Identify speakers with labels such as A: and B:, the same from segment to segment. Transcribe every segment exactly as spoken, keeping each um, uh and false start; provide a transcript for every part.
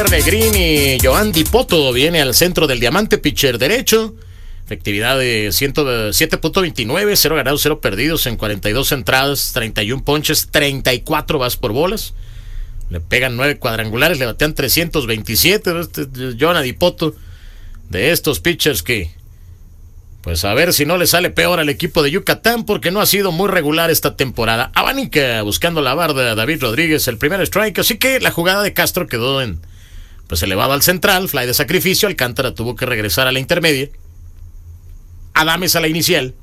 A: Javier Negrín y Joan Dipoto viene al centro del diamante, pitcher derecho. Efectividad de ciento siete punto veintinueve, cero ganados, cero perdidos en cuarenta y dos entradas, treinta y uno ponches, treinta y cuatro bases por bolas. Le pegan nueve cuadrangulares, le batean trescientos veintisiete. Este, Joan Dipoto, de estos pitchers que, pues a ver si no le sale peor al equipo de Yucatán, porque no ha sido muy regular esta temporada. Abanica buscando la barda, David Rodríguez, el primer strike. Así que la jugada de Castro quedó en, pues elevado al central, fly de sacrificio. Alcántara tuvo que regresar a la intermedia. Adames a la inicial.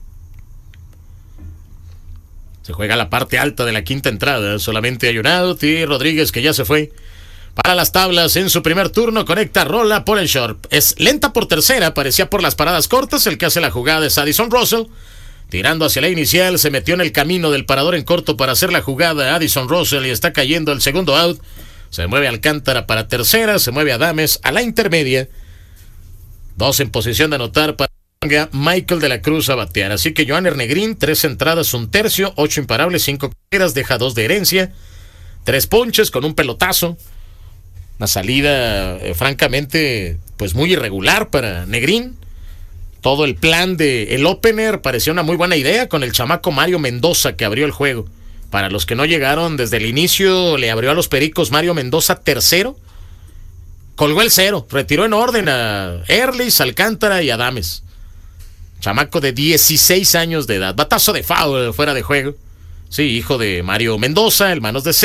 A: Se juega la parte alta de la quinta entrada. Solamente hay un out y Rodríguez, que ya se fue para las tablas en su primer turno, conecta rola por el short. Es lenta por tercera, parecía por las paradas cortas. El que hace la jugada es Addison Russell. Tirando hacia la inicial, se metió en el camino del parador en corto para hacer la jugada Addison Russell y está cayendo el segundo out. Se mueve Alcántara para tercera, se mueve Adames a la intermedia. Dos en posición de anotar para Michael de la Cruz a batear. Así que Joan Negrín, tres entradas, un tercio, ocho imparables, cinco carreras, deja dos de herencia, tres ponches con un pelotazo. Una salida eh, francamente pues muy irregular para Negrín. Todo el plan de el opener parecía una muy buena idea con el chamaco Mario Mendoza, que abrió el juego. Para los que no llegaron desde el inicio, le abrió a los Pericos Mario Mendoza tercero. Colgó el cero, retiró en orden a Erlis, Alcántara y Adames. Chamaco de dieciséis años de edad. Batazo de foul fuera de juego. Sí, hijo de Mario Mendoza, hermanos de